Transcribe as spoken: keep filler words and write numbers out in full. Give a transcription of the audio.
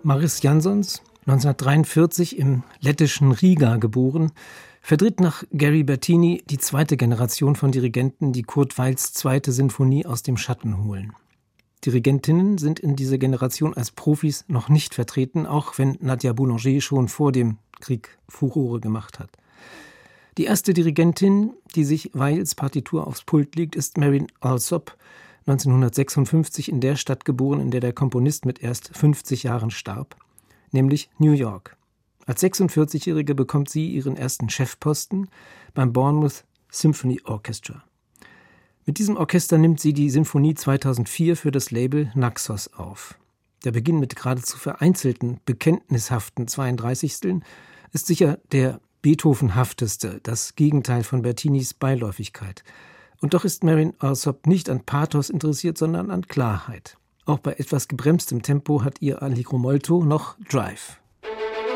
Maris Jansons, neunzehnhundertdreiundvierzig im lettischen Riga geboren, vertritt nach Gary Bertini die zweite Generation von Dirigenten, die Kurt Weils zweite Sinfonie aus dem Schatten holen. Dirigentinnen sind in dieser Generation als Profis noch nicht vertreten, auch wenn Nadia Boulanger schon vor dem Krieg Furore gemacht hat. Die erste Dirigentin, die sich Weils Partitur aufs Pult legt, ist Marin Alsop, neunzehnhundertsechsundfünfzig in der Stadt geboren, in der der Komponist mit erst fünfzig Jahren starb, nämlich New York. Als sechsundvierzigjährige bekommt sie ihren ersten Chefposten beim Bournemouth Symphony Orchestra. Mit diesem Orchester nimmt sie die Sinfonie zweitausendvier für das Label Naxos auf. Der Beginn mit geradezu vereinzelten, bekenntnishaften zweiunddreißigsteln ist sicher der Beethovenhafteste, das Gegenteil von Bertinis Beiläufigkeit. Und doch ist Marin Alsop nicht an Pathos interessiert, sondern an Klarheit. Auch bei etwas gebremstem Tempo hat ihr Allegro molto noch Drive.